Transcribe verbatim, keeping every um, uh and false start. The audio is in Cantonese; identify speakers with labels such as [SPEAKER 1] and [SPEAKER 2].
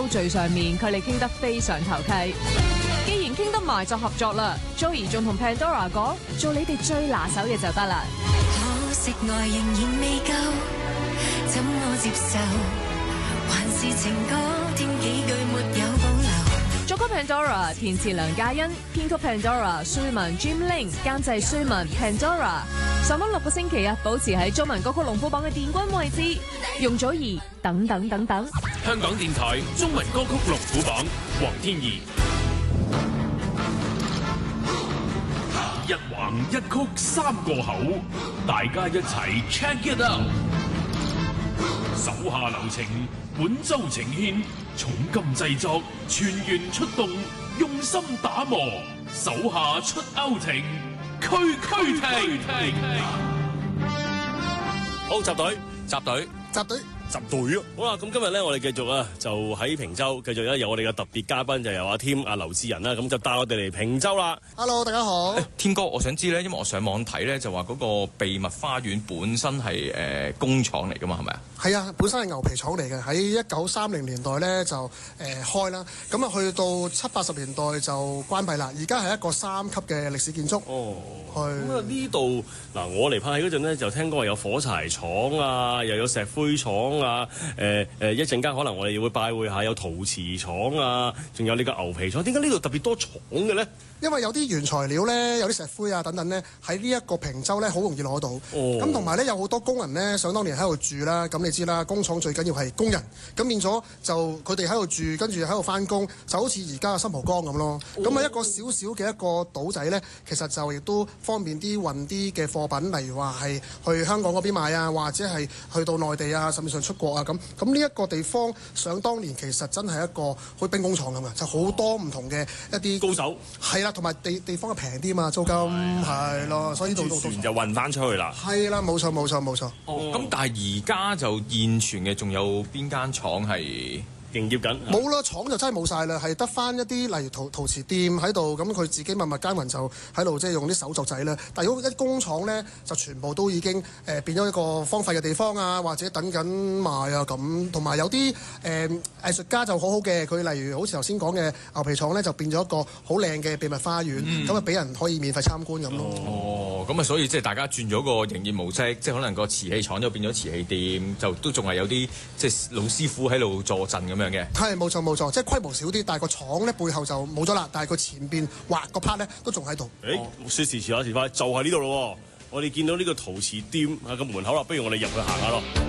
[SPEAKER 1] 高聚上面，佢哋傾得非常投契。既然傾得埋就合作啦 ，Joey 仲同 Pandora 講做你哋最拿手嘅就得啦。
[SPEAKER 2] 可惜愛仍然未夠，怎麼接受？還是情歌添幾句沒有保留。
[SPEAKER 1] 作曲 Pandora， 填詞梁嘉欣，編曲 Pandora， 蘇文 Jim Ling， 監製蘇文 Pandora。上翻六個星期啊，保持喺中文歌曲龍虎榜嘅殿軍位置。容祖兒等等等等。
[SPEAKER 3] 香港電台中文歌曲龍虎榜，黃天怡。一橫一曲三個口，大家一齊 check it out。手下留情，本周呈獻，重金製作，全員出動，用心打磨，手下出歐庭，區區停。
[SPEAKER 4] 好，集隊，集隊，
[SPEAKER 5] 集隊。
[SPEAKER 4] 集隊啊！好啦，咁今日咧，我哋繼續啊，就喺坪洲繼續咧，有我哋嘅特別嘉賓，就由阿添、阿劉志仁啦，咁就帶我哋嚟坪洲啦。
[SPEAKER 5] Hello， 大家好。
[SPEAKER 6] 添哥，我想知咧，因為我上網睇咧，就話嗰個秘密花園本身係誒、呃、工廠嚟噶嘛，係咪啊？
[SPEAKER 5] 係啊，本身係牛皮廠嚟嘅，喺一九三零年代咧就誒、呃、開啦，咁啊去到七八十年代就關閉啦。而家係一個三級嘅歷史建築。哦，係。咁啊呢度
[SPEAKER 4] 嗱，我嚟拍戲嗰陣咧，就聽講話有火柴廠啊，又有石灰廠啊，誒誒一陣間可能我哋會拜會下有陶瓷廠啊，仲有呢個牛皮廠。點解呢度特別多廠嘅咧？
[SPEAKER 5] 因為有啲原材料咧，有啲石灰啊等等咧，喺呢一個坪洲咧好容易攞到。咁同埋咧有好多工人咧，想當年喺度住啦。咁你知啦，工廠最緊要係工人。咁變咗就佢哋喺度住，跟住喺度翻工，就好似而家嘅新蒲崗咁咯。咁啊、哦、一個小小嘅一個島仔咧，其實就亦都方便啲運啲嘅貨品，例如話係去香港嗰邊買啊，或者係去到內地啊，甚至上出國啊咁。咁呢一個地方，想當年其實真係一個好似兵工廠咁嘅，就好多唔同嘅一啲
[SPEAKER 4] 高手。
[SPEAKER 5] 係啦。同埋地地方嘅平啲嘛，租金係咯，所以呢度
[SPEAKER 4] 船就運翻出去啦。
[SPEAKER 5] 係啦，冇錯冇錯冇錯。
[SPEAKER 6] 哦，咁但係而家就現存嘅仲有邊間廠係
[SPEAKER 4] 營業緊？
[SPEAKER 5] 冇啦，廠就真係冇晒啦，係得翻一啲例如陶陶瓷店喺度，咁佢自己默默耕耘就喺度即係用啲手作仔啦。但係如果一工廠咧，就全部都已經誒、呃、變咗一個荒廢嘅地方啊，或者等緊賣啊咁。同埋有啲誒、呃、藝術家就好好嘅，佢例如好似頭先講嘅牛皮廠咧，就變咗一個好靚嘅秘密花園，咁啊俾人可以免費參觀咁咯。
[SPEAKER 6] 哦，咁啊，所以即係大家轉咗個營業模式，即係可能個瓷器廠就變咗瓷器店，就都仲係有啲即係老師傅喺度坐鎮咁。
[SPEAKER 5] 係冇錯冇錯，即係規模少啲，但係個廠咧背後就冇咗啦，但係佢前邊畫個 part 咧都仲喺度。
[SPEAKER 4] 誒、欸，說時遲那時快，就係呢度咯。我哋見到呢個陶瓷店啊個門口啦，不如我哋入去行下咯。